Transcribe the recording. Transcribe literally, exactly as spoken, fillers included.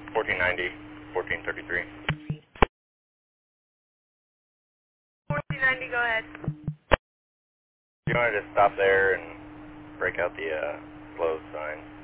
fourteen ninety, fourteen thirty-three. fourteen ninety, go ahead. You want to just stop there and break out the uh, closed sign?